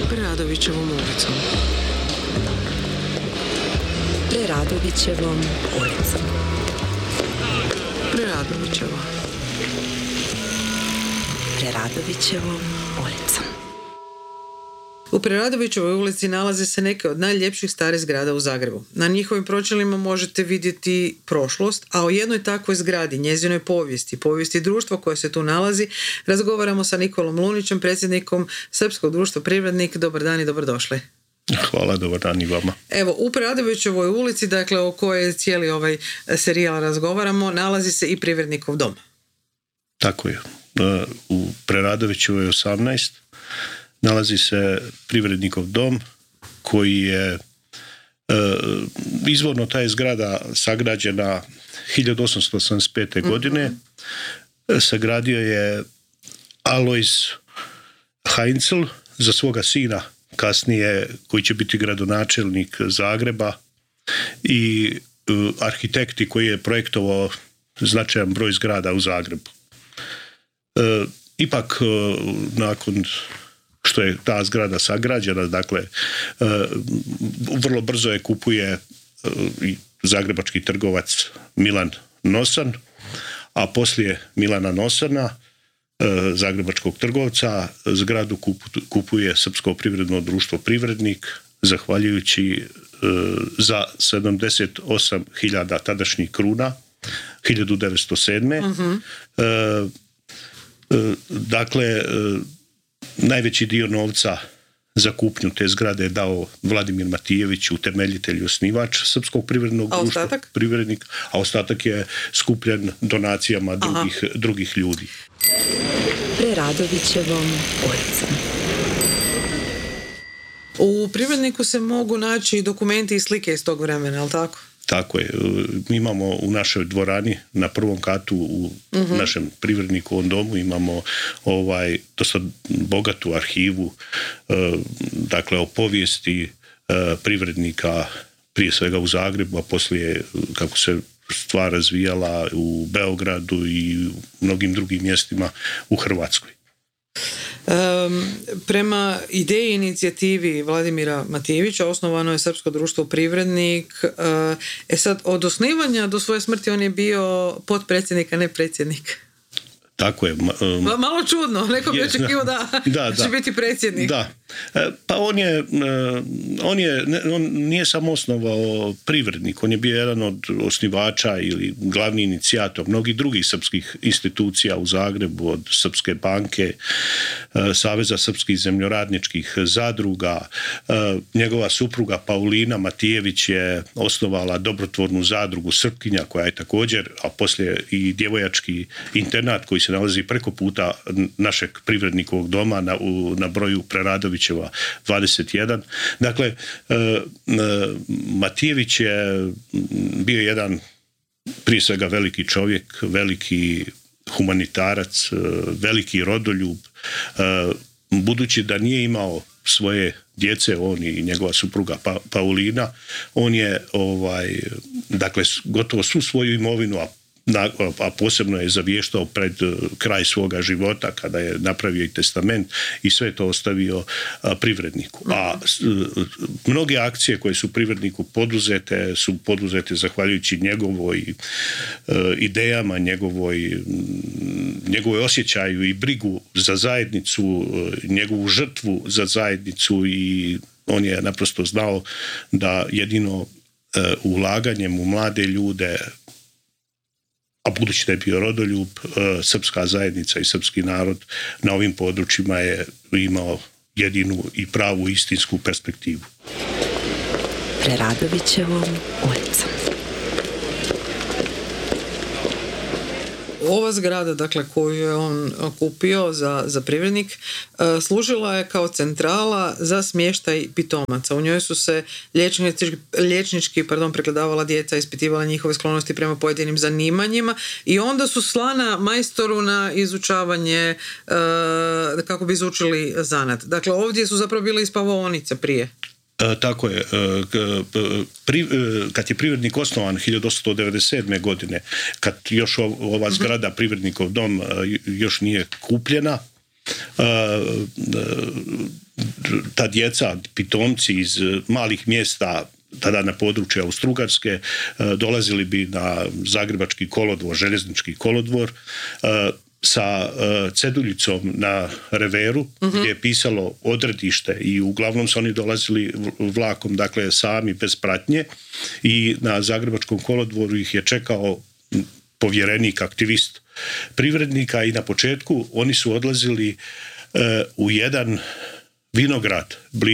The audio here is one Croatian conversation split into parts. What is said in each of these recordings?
Preradovićevom ulicom. Preradovićevom ulicom. Preradovićeva. Preradovićevom ulicom. U Preradovićevoj ulici nalaze se neke od najljepših starih zgrada u Zagrebu. Na njihovim pročelima možete vidjeti prošlost, a o jednoj takvoj zgradi, njezinoj povijesti društva koje se tu nalazi, razgovaramo sa Nikolom Lunićem, predsjednikom Srpskog društva Privrednik. Dobar dan i dobrodošli. Hvala, dobar dan i vama. Evo, u Preradovićevoj ulici, dakle o kojoj cijeli ovaj serijal razgovaramo, nalazi se i Privrednikov dom. Tako je. U Preradovićevoj 18 nalazi se Privrednikov dom koji je izvorno ta je zgrada sagrađena 1885. godine. Sagradio je Alojz Heinzel za svoga sina, kasnije koji će biti gradonačelnik Zagreba, i arhitekti koji je projektovao značajan broj zgrada u Zagrebu. Ipak, nakon što je ta zgrada sagrađena, dakle, vrlo brzo je kupuje zagrebački trgovac Milan Nosan, a poslije Milana Nosana, zagrebačkog trgovca, zgradu kupuje Srpsko privredno društvo Privrednik, zahvaljujući za 78.000 tadašnjih kruna 1907. Dakle, najveći dio novca za kupnju te zgrade je dao Vladimir Matijević, utemeljitelj i osnivač Srpskog privrednog društva Privrednik, a ostatak je skupljen donacijama drugih ljudi. Preradovićevom ulicom. U Privredniku se mogu naći dokumenti i slike iz tog vremena, ali tako? Tako je. Mi imamo u našoj dvorani na prvom katu u našem Privrednikovom domu imamo dosta bogatu arhivu, dakle o povijesti privrednika, prije svega u Zagrebu, a poslije kako se stvar razvijala u Beogradu i u mnogim drugim mjestima u Hrvatskoj. Prema ideji i inicijativi Vladimira Matijevića osnovano je Srpsko društvo Privrednik. Sad, od osnivanja do svoje smrti on je bio potpredsjednik, a ne predsjednik. Tako je. Malo čudno, neko bi očekivao da će biti predsjednik. Da. Pa on nije samo osnovao Privrednik, on je bio jedan od osnivača ili glavni inicijator mnogih drugih srpskih institucija u Zagrebu, od Srpske banke, Saveza srpskih zemljoradničkih zadruga. Njegova supruga Paulina Matijević je osnovala dobrotvornu zadrugu Srpkinja, koja je također, a poslije i djevojački internat koji se nalazi preko puta našeg Privrednikovog doma na broju Preradovićeva 21. Dakle, Matijević je bio jedan prije svega veliki čovjek, veliki humanitarac, veliki rodoljub. Budući da nije imao svoje djece, on i njegova supruga Paulina, on je dakle, gotovo svu svoju imovinu, a posebno je zavještao pred kraj svoga života kada je napravio i testament i sve to ostavio Privredniku. A mnoge akcije koje su Privredniku su poduzete zahvaljujući njegovoj idejama, njegovoj osjećaju i brigu za zajednicu, njegovu žrtvu za zajednicu, i on je naprosto znao da jedino ulaganjem u mlade ljude, a budući da je bio rodoljub, srpska zajednica i srpski narod na ovim područjima je imao jedinu i pravu istinsku perspektivu. Preradovićevom ulicom. Ova zgrada, dakle, koju je on kupio za Privrednik, služila je kao centrala za smještaj pitomaca. U njoj su se liječnički pregledavala djeca, ispitivala njihove sklonosti prema pojedinim zanimanjima i onda su slana majstoru na izučavanje kako bi izučili zanat. Dakle, ovdje su zapravo bile i spavaonice prije. Tako je. Kad je Privrednik osnovan 1897. godine, kad još ova zgrada Privrednikov dom još nije kupljena, ta djeca, pitomci iz malih mjesta, tada na području Austro-Ugarske, dolazili bi na Zagrebački kolodvor, željeznički kolodvor, sa ceduljicom na reveru gdje je pisalo odredište i uglavnom su oni dolazili vlakom, dakle sami bez pratnje, i na Zagrebačkom kolodvoru ih je čekao povjerenik, aktivist privrednika, i na početku oni su odlazili u jedan vinograd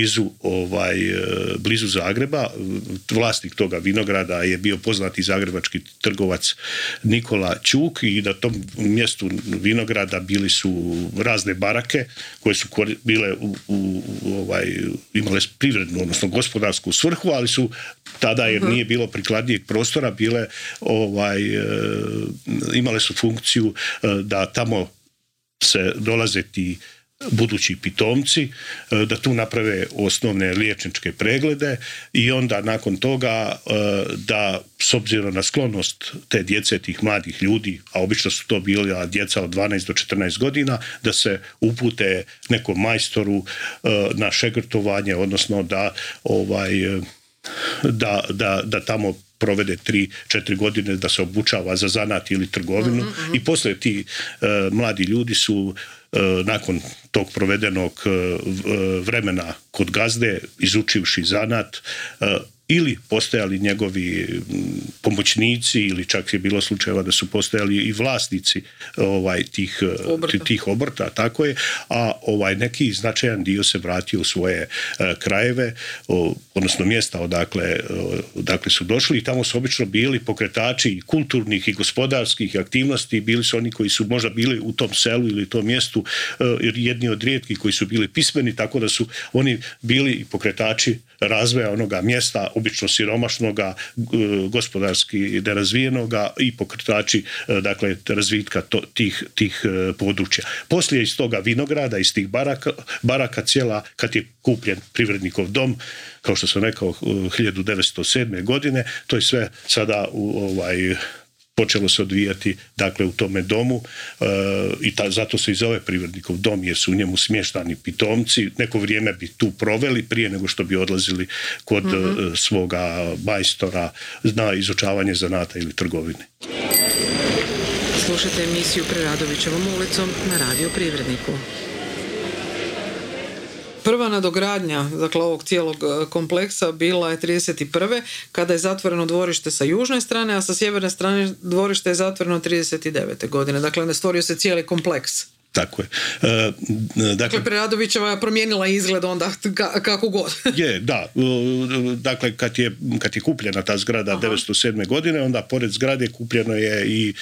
blizu Zagreba. Vlasnik toga vinograda je bio poznati zagrebački trgovac Nikola Ćuk, i na tom mjestu vinograda bili su razne barake koje su bile imale privrednu, odnosno gospodarsku svrhu, ali su tada, jer nije bilo prikladnijeg prostora, bile imale su funkciju da tamo se dolaze ti budući pitomci, da tu naprave osnovne liječničke preglede, i onda nakon toga da, s obzirom na sklonost te djece, tih mladih ljudi, a obično su to bila djeca od 12 do 14 godina, da se upute nekom majstoru na šegrtovanje, odnosno da tamo provede 3-4 godine, da se obučava za zanat ili trgovinu, i poslije ti mladi ljudi su nakon tog provedenog vremena kod gazde, izučivši zanat, ili postojali njegovi pomoćnici, ili čak je bilo slučajeva da su postojali i vlasnici tih obrta, tako je, a neki značajan dio se vratio u svoje krajeve, odnosno mjesta odakle su došli, i tamo su obično bili pokretači i kulturnih i gospodarskih aktivnosti, bili su oni koji su možda bili u tom selu ili tom mjestu jedni od rijetkih koji su bili pismeni, tako da su oni bili i pokretači razvoja onoga mjesta, obično siromašnoga, gospodarski nerazvijenoga, i pokretači razvitka tih područja. Poslije iz toga vinograda, iz tih baraka cijela, kad je kupljen privrednikov dom, kao što sam rekao, 1907. godine, to je sve sada počelo se odvijati u tome domu, i zato se i zove privrednikov dom, jer su u njemu smještani pitomci. Neko vrijeme bi tu proveli prije nego što bi odlazili kod svoga majstora na izučavanje zanata ili trgovine. Slušajte emisiju Preradovićevom ulicom na Radio Privredniku. Prva nadogradnja, dakle, ovog cijelog kompleksa bila je 1931. kada je zatvoreno dvorište sa južne strane, a sa sjeverne strane dvorište je zatvoreno 1939. godine. Dakle, stvorio se cijeli kompleks. Tako je. Dakle, Preradovićeva je promijenila izgled onda kako god. Je, da. Dakle, kad je kupljena ta zgrada 1907. godine, onda pored zgrade kupljeno je i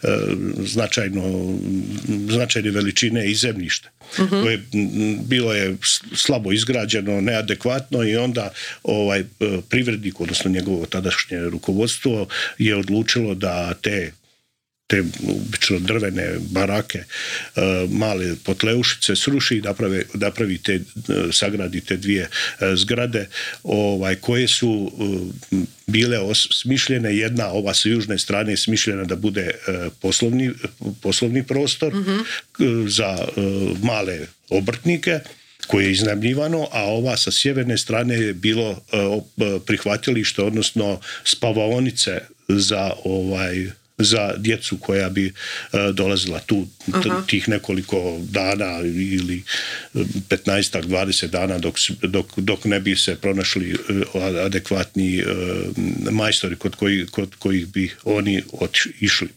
značajne veličine i zemljište. Koje bilo je slabo izgrađeno, neadekvatno, i onda privrednik, odnosno njegovo tadašnje rukovodstvo, je odlučilo da te obično drvene barake, male potleušice sruši i sagradi te dvije zgrade koje su bile smišljene. Jedna, ova sa južne strane, je smišljena da bude poslovni prostor za male obrtnike koje je iznajmljivano, a ova sa sjeverne strane je bilo prihvatilište, odnosno spavaonice za djecu koja bi dolazila tu tih nekoliko dana ili 15-20 dana dok ne bi se pronašli adekvatni majstori kod kojih bi oni išli.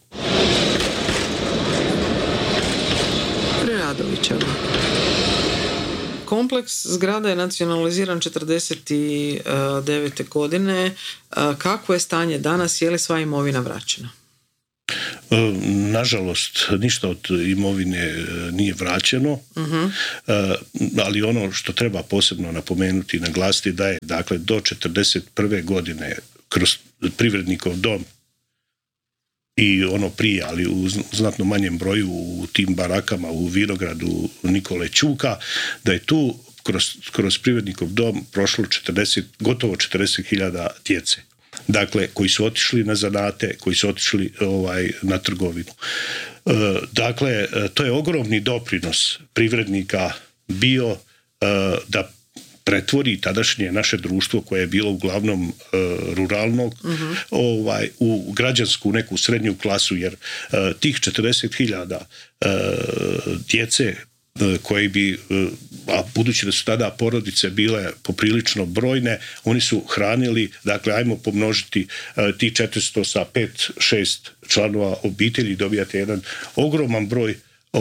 Preradovićeva. Kompleks zgrada je nacionaliziran 1949. godine. Kakvo je stanje danas? Je li sva imovina vraćena? Nažalost, ništa od imovine nije vraćeno, ali ono što treba posebno napomenuti i naglasiti da je, dakle, do 1941. godine kroz privrednikov dom i ono prije, ali u znatno manjem broju u tim barakama u vinogradu Nikole Ćuka, da je tu kroz privrednikov dom prošlo gotovo 40.000 djece. Dakle, koji su otišli na zanate, koji su otišli na trgovinu. Dakle, to je ogromni doprinos privrednika bio da pretvori tadašnje naše društvo koje je bilo uglavnom ruralnog u građansku neku srednju klasu, jer tih 40.000 djece koji bi, a budući da su tada porodice bile poprilično brojne, oni su hranili, dakle ajmo pomnožiti tih 400 sa 5-6 članova obitelji, dobijate jedan ogroman broj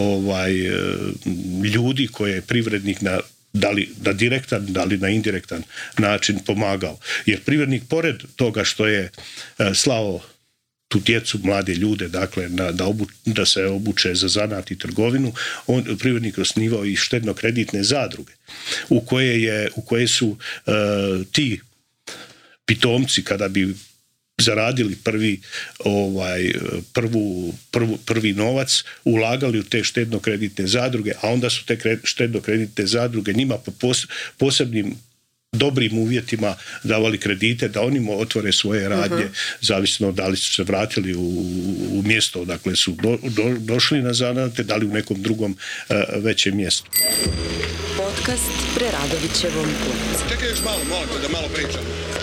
ljudi koje je privrednik da li na direktan, da li na indirektan način pomagao. Jer privrednik, pored toga što je slao tu djecu, mlade ljude, dakle, da se obuče za zanat i trgovinu, privrednik osnivao i štedno-kreditne zadruge, u koje su ti pitomci, kada bi zaradili prvi novac, ulagali u te štedno-kreditne zadruge, a onda su te štedno-kreditne zadruge njima po posebnim dobrim uvjetima davali kredite da oni otvore svoje radnje, zavisno da li su se vratili u mjesto odakle su došli na zanate, da li u nekom drugom većem mjestu. Podcast Preradovićevom ulicom. Čekaj još malo, molim te da malo pričam.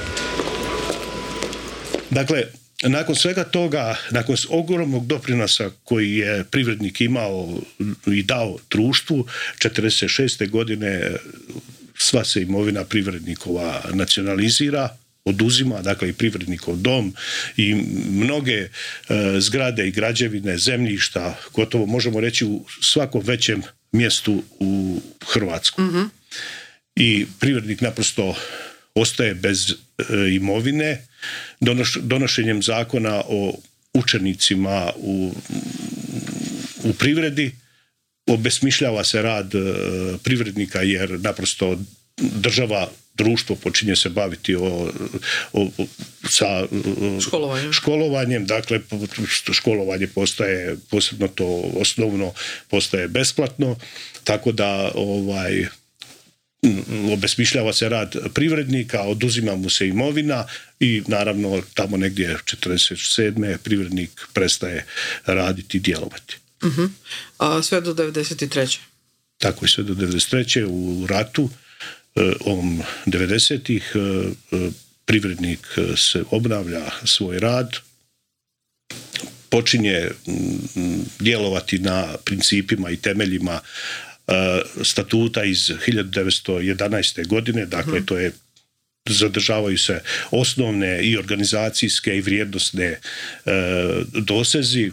Dakle, nakon svega toga, nakon ogromnog doprinosa koji je privrednik imao i dao društvu, 1946. godine sva se imovina privrednikova nacionalizira, oduzima, dakle i privrednikov dom i mnoge zgrade i građevine, zemljišta, gotovo možemo reći u svakom većem mjestu u Hrvatskoj. I privrednik naprosto ostaje bez imovine. Donošenjem zakona o učenicima u privredi obesmišljava se rad privrednika, jer naprosto država, društvo počinje se baviti sa školovanjem. Dakle, školovanje postaje, posebno to osnovno, postaje besplatno, tako da obesmišljava se rad privrednika, oduzima mu se imovina i naravno tamo negdje 1947. privrednik prestaje raditi i djelovati. A sve do 1993. Tako je, sve do 1993. u ratu ovom 90-ih privrednik se obnavlja svoj rad, počinje djelovati na principima i temeljima statuta iz 1911. godine, dakle to je, zadržavaju se osnovne i organizacijske i vrijednosne dosezi,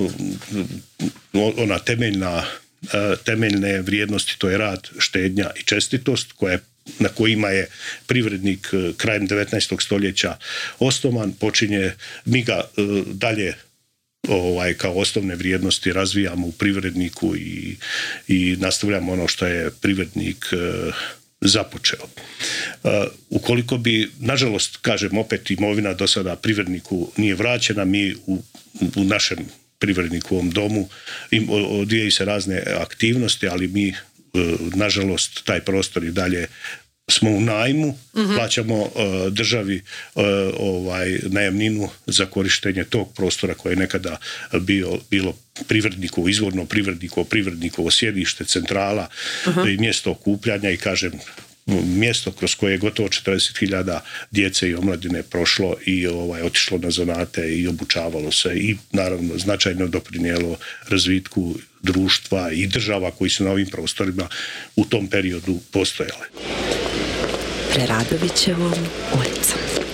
ona temeljne vrijednosti, to je rad, štednja i čestitost, na kojima je privrednik krajem 19. stoljeća osnovan. Mi ga dalje kao osnovne vrijednosti razvijamo u privredniku i nastavljamo ono što je privrednik započeo. Ukoliko bi, nažalost, kažem opet, imovina do sada privredniku nije vraćena, mi u našem privrednikovom domu odvijaju se razne aktivnosti, ali mi, nažalost, taj prostor i dalje smo u najmu, plaćamo državi najamninu za korištenje tog prostora koje je nekada bilo izvorno privrednikovo sjedište, centrala i mjesto okupljanja i, kažem, mjesto kroz koje je gotovo 40.000 djece i omladine prošlo i otišlo na zanate i obučavalo se i naravno značajno doprinijelo razvitku društva i država koji su na ovim prostorima u tom periodu postojale. Preradovićevom ulicom.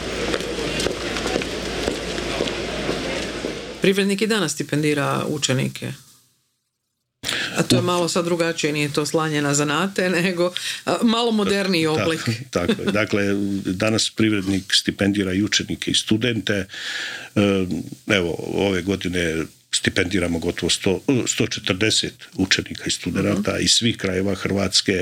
Privrednik i danas stipendira učenike. A to je malo sad drugačije, nije to slanje na zanate, nego malo moderniji oblik. Tako je. Dakle, danas privrednik stipendira i učenike i studente. Evo, ove godine stipendiramo gotovo 140 učenika i studenata iz svih krajeva Hrvatske.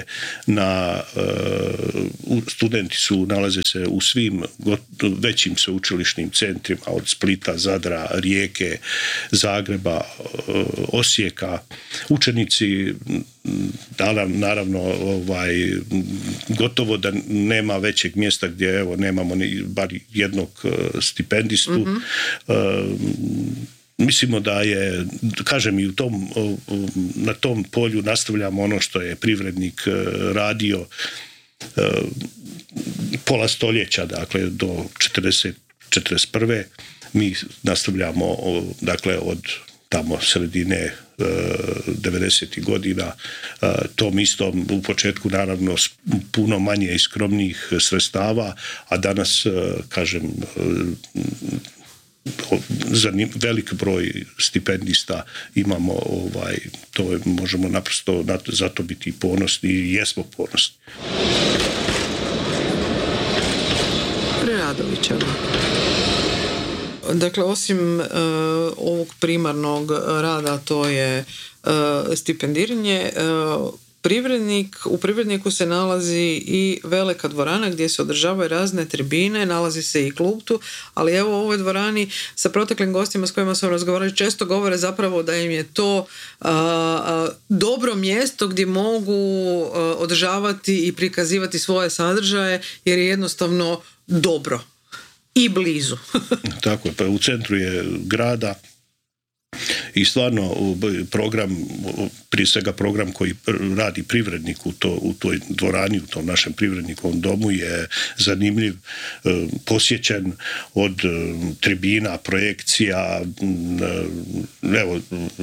Studenti nalaze se u svim većim sveučilišnim centrima, od Splita, Zadra, Rijeke, Zagreba, Osijeka. Učenici, naravno, gotovo da nema većeg mjesta gdje nemamo bar jednog stipendistu. Mislimo da je, kažem, i na tom polju nastavljamo ono što je privrednik radio pola stoljeća, dakle do 41. Mi nastavljamo dakle od tamo sredine 90. godina tom istom, u početku naravno puno manje i skromnijih sredstava, a danas kažem velik broj stipendista imamo, to možemo naprosto zato biti ponosni i jesmo ponosni. Preradovićeva. Dakle, osim ovog primarnog rada, to je stipendiranje, u Privredniku se nalazi i velika dvorana gdje se održavaju razne tribine, nalazi se i klub tu, ali evo u ovoj dvorani sa proteklim gostima s kojima sam razgovarala često govore zapravo da im je to dobro mjesto gdje mogu održavati i prikazivati svoje sadržaje jer je jednostavno dobro i blizu. Tako je, pa u centru je grada i stvarno program, prije svega program koji radi Privrednik u toj dvorani, u tom našem Privrednikovom domu je zanimljiv, posjećen od tribina, projekcija, evo,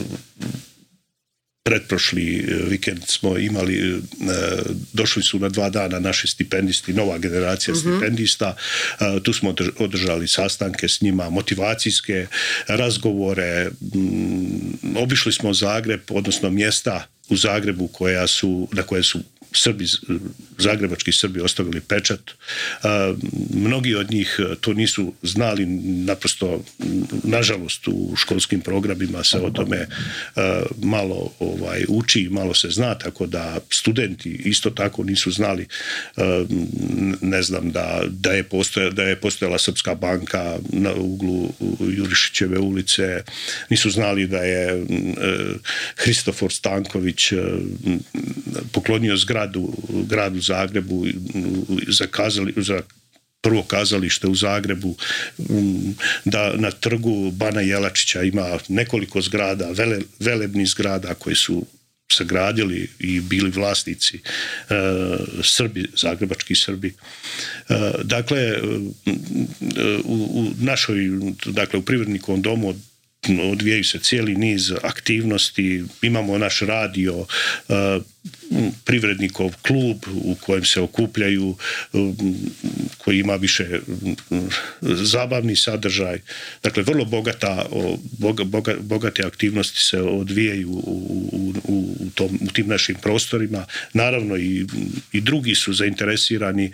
pretprošli vikend smo imali, došli su na 2 dana naši stipendisti, nova generacija stipendista, tu smo održali sastanke s njima, motivacijske razgovore, obišli smo Zagreb, odnosno mjesta u Zagrebu na koje su zagrebački Srbi ostavili pečat. Mnogi od njih to nisu znali, naprosto, nažalost, u školskim programima se o tome malo uči, malo se zna, tako da studenti isto tako nisu znali, ne znam, da je postojala Srpska banka na uglu Jurišićeve ulice, nisu znali da je Hristofor Stanković poklonio gradu Zagrebu za prvo kazalište u Zagrebu, da na trgu Bana Jelačića ima nekoliko zgrada, velebnih zgrada koje su sagradili i bili vlasnici Srbi, zagrebački Srbi. Dakle, u Privrednikovom domu odvijaju se cijeli niz aktivnosti, imamo naš radio, Privrednikov klub u kojem se okupljaju, koji ima više zabavni sadržaj. Dakle, vrlo bogate aktivnosti se odvijaju u tim našim prostorima. Naravno i drugi su zainteresirani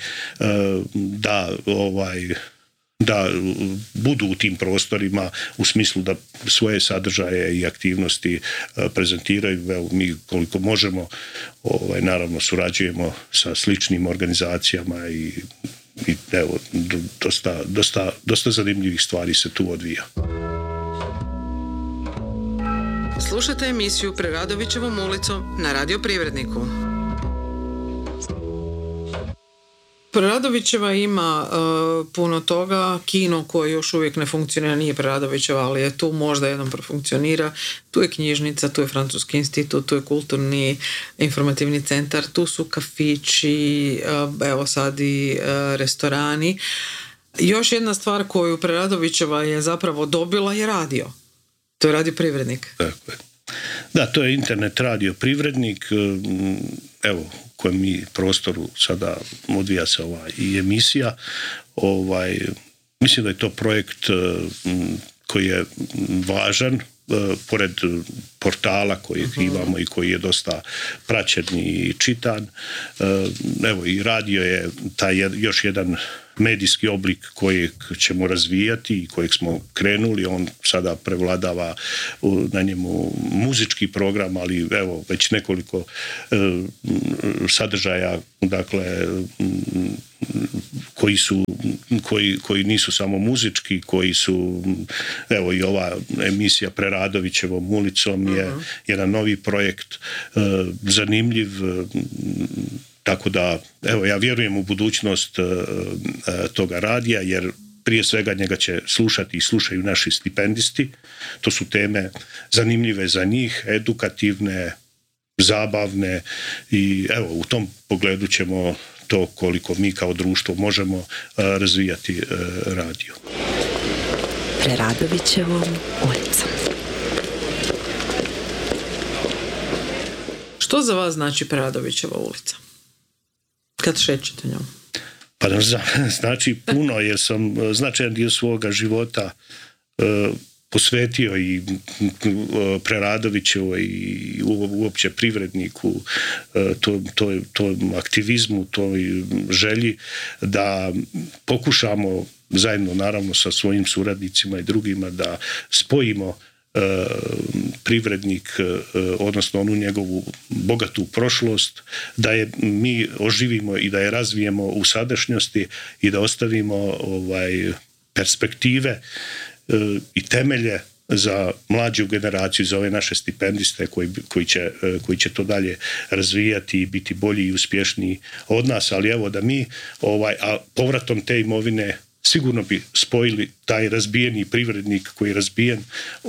da budu u tim prostorima u smislu da svoje sadržaje i aktivnosti prezentiraju. Evo, mi koliko možemo naravno surađujemo sa sličnim organizacijama i evo, dosta zanimljivih stvari se tu odvija. Slušajte emisiju Preradovićevom ulicom na Radio Privredniku. Preradovićeva ima puno toga, kino koje još uvijek ne funkcionira, nije Preradovićeva, ali je tu, možda jednom profunkcionira, tu je knjižnica, tu je Francuski institut, tu je kulturni informativni centar, tu su kafići, evo sad i restorani. Još jedna stvar koju Preradovićeva je zapravo dobila je radio. To je Radio Privrednik. Tako je. Da, to je internet radio Privrednik, evo, u kojem mi prostoru sada odvija se i emisija. Mislim da je to projekt koji je važan, pored portala kojeg imamo i koji je dosta praćen i čitan. Evo, i radio je taj još jedan medijski oblik kojeg ćemo razvijati i kojeg smo krenuli. On sada prevladava na njemu muzički program, ali evo već nekoliko sadržaja, dakle, koji nisu samo muzički, koji su, evo, i ova emisija Preradovićevom ulicom je jedan novi projekt, zanimljiv. Tako da, evo, ja vjerujem u budućnost toga radija, jer prije svega njega će slušati i slušaju naši stipendisti. To su teme zanimljive za njih, edukativne, zabavne i evo, u tom pogledu ćemo to koliko mi kao društvo možemo razvijati radio. Preradovićevom ulicom. Što za vas znači Preradovićeva ulica? Kad šećete njom? Pa znači puno, jer sam značajan dio svoga života posvetio i Preradovićevoj i uopće privredniku, tom aktivizmu, toj želji da pokušamo zajedno naravno sa svojim suradnicima i drugima da spojimo privrednik, odnosno onu njegovu bogatu prošlost, da je mi oživimo i da je razvijemo u sadašnjosti i da ostavimo perspektive i temelje za mlađu generaciju, za ove naše stipendiste koji će to dalje razvijati i biti bolji i uspješniji od nas, ali evo da mi a povratom te imovine sigurno bi spojili taj razbijeni privrednik koji je razbijen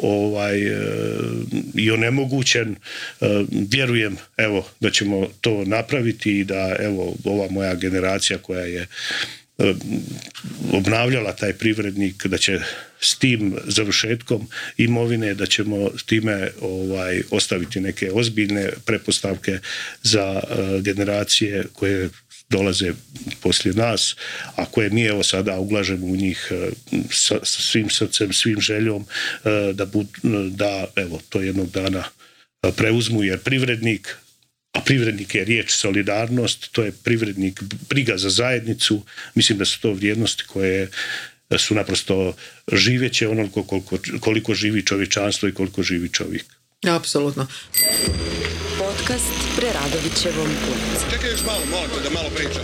i onemogućen. Vjerujem evo da ćemo to napraviti i da evo ova moja generacija koja je obnavljala taj privrednik, da će s tim završetkom imovine, da ćemo s time ostaviti neke ozbiljne pretpostavke za generacije koje dolaze poslije nas, a koje mi evo sada uglažemo u njih sa svim srcem, svim željom da evo to jednog dana preuzmu, jer privrednik je riječ solidarnost, to je privrednik briga za zajednicu. Mislim da su to vrijednosti koje su naprosto živeće onoliko koliko živi čovječanstvo i koliko živi čovjek. Apsolutno. Podcast Preradovićevom ulicom. Čekaj još malo, molim te da malo pričam.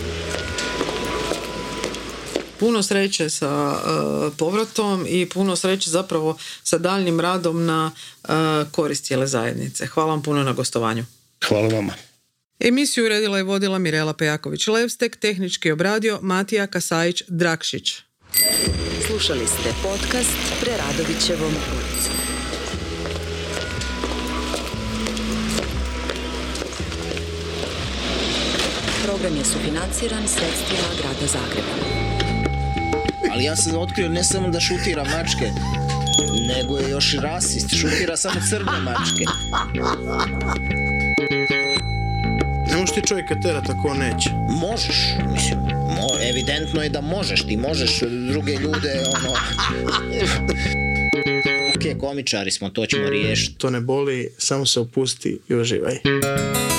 Puno sreće sa povratom i puno sreće zapravo sa daljnjim radom na korist cijele zajednice. Hvala vam puno na gostovanju. Hvala vama. Emisiju uredila i vodila Mirela Pejaković-Levstek, tehnički obradio Matija Kasajić-Drakšić. Slušali ste podcast Preradovićevom ulicom. Program je sufinanciran sredstvima Grada Zagreba. Ali ja sam otkrio ne samo da šutira mačke, nego je još i rasist. Šutira samo crne mačke. Ne možeš ti čovjeka terat ako on neće. Možeš, mislim, evidentno je da možeš. Ti možeš druge ljude, Ok, komičari smo, to ćemo riješiti. To ne boli, samo se opusti i uživaj.